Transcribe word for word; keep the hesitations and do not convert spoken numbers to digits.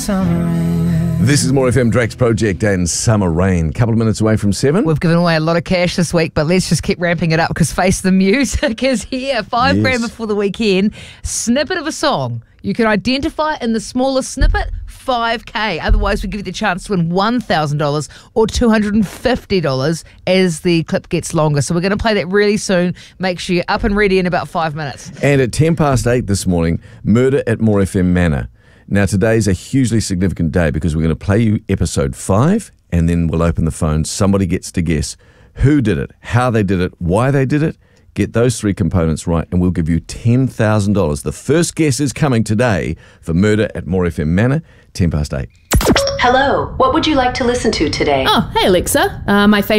summer rain. This is More F M, Drake's Project and Summer Rain. Couple of minutes away from seven. We've given away a lot of cash this week, but let's just keep ramping it up because Face the Music is here. Five Yes. grand before the weekend. Snippet of a song. You can identify in the smallest snippet, five K. Otherwise, we give you the chance to win one thousand dollars or two hundred fifty dollars as the clip gets longer. So we're going to play that really soon. Make sure you're up and ready in about five minutes. And at ten past eight this morning, Murder at More F M Manor. Now, today's a hugely significant day because we're going to play you episode five and then we'll open the phone. Somebody gets to guess who did it, how they did it, why they did it. Get those three components right and we'll give you ten thousand dollars. The first guess is coming today for Murder at More F M Manor, ten past eight. Hello, what would you like to listen to today? Oh, hey Alexa. Uh, my favorite